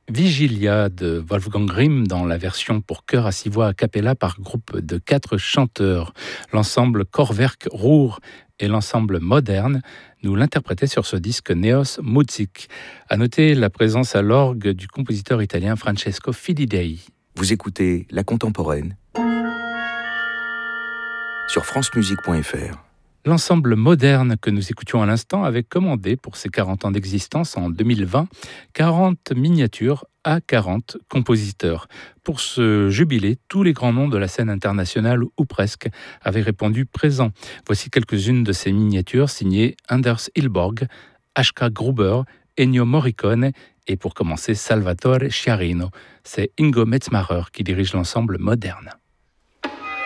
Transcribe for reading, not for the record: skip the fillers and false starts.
Vigilia de Wolfgang Grimm dans la version pour chœur à 6 voix a cappella par groupe de 4 chanteurs. L'ensemble Chorwerk Ruhr et l'ensemble Moderne nous l'interprétaient sur ce disque Neos Muzik. À noter la présence à l'orgue du compositeur italien Francesco Filidei. Vous écoutez La Contemporaine sur francemusique.fr. L'ensemble Moderne que nous écoutions à l'instant avait commandé pour ses 40 ans d'existence en 2020 40 miniatures à 40 compositeurs. Pour ce jubilé, tous les grands noms de la scène internationale ou presque avaient répondu présent. Voici quelques-unes de ces miniatures signées Anders Ilborg, H.K. Gruber, Ennio Morricone et pour commencer Salvatore Sciarrino. C'est Ingo Metzmacher qui dirige l'ensemble Moderne.